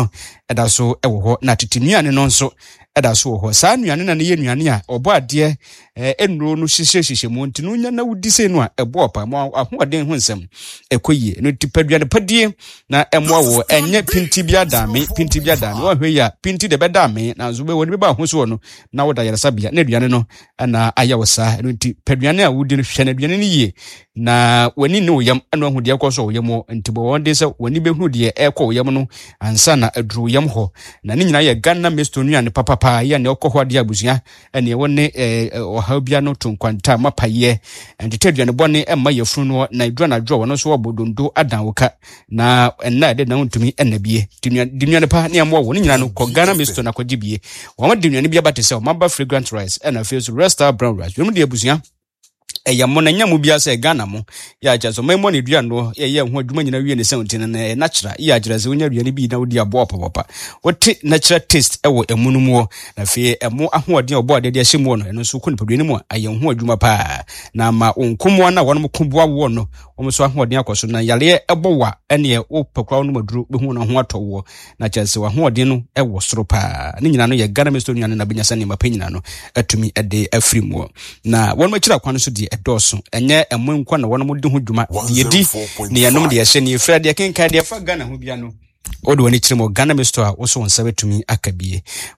ɛda so ɛwɔ hɔ na tete nnuane no nso ɛda so wɔ hɔ saa nnuane na ne yɛ nnuane a ɔbɔ adeɛ enuro no hyehyɛ mu nti no nya na wudi se no a ɛbɔ pa mo ahoɔden ho nsɛm ɛkɔyie no tipaduane padie na ɛmoa wɔ ɛnyɛ pinti bia dame wɔhwɛ ya pinti de bɛda me na nso bɛwɔ ne bɛba ho so no na woda yaresabea na aduane no ana ayɛ wo saa no nti paduane a wudi no hwɛ na aduane no yie na wani ne woyam ɛno ahu deɛ kɔ so woyam nti bɔ wɔn de sɛ wani bɛhu deɛ ɛkɔ woyam no ansa na aduru woyam hɔ na ne nyina yɛ Ghana mesto nnuane papapa yɛ ne ɔkɔ hɔ de abusua ɛne ɛwɔ ne ɔha bia no to nkwanta mapayɛ ɛntete aduane bɔne ɛmma yɛfunu no na adura na adura wɔn nso wɔ dondo adan woka na ɛna ɛde na ntumi ɛnabie dinuane pa ne ɛmɔ wɔ ne nyina no kɔ Ghana mesto na kɔgye bie wɔn dinuane bia bate sɛ ɔmaba fragrant rice ɛna afei so resta brown rice wɔn de abusua ɛyɛ mo na nyamu bia sɛ Ghana mo ya agya so memo ne dua no ɛyɛ ho adwuma nyina wie ne sɛ ntina na natural ya agya sɛ wonya dua ne bi na wodi abo papa wote natural taste ɛwɔ emu no mu na fe emo ahoɔden ɔbɔ ade de ahyɛ mu no ɛno nso ko nipadua ne mu ayɛ ho adwuma pa na ma onkomoa na wɔn mo koboa wo no wɔn so ahoɔden akɔso na yale ɛbɔ wa ɛne wo pakura no maduro behu na ho atɔwo na kyɛ sɛ ahoɔden no ɛwɔ soro pa ne nyina no yɛ Ghana mesto nyina na benya sɛ ne mapa nyina no atumi ɛde afiri mu na wɔn makira kwan so de ɛdɔso ɛnyɛ ɛmo nkwa na wɔn mo de ho dwuma yedi ne yanom de yɛhyɛ ne efra de kenka de fa Ghana ho bia no odo wani kyerɛ mo Ghana mesto a wo so wɔn sɛ betumi akabie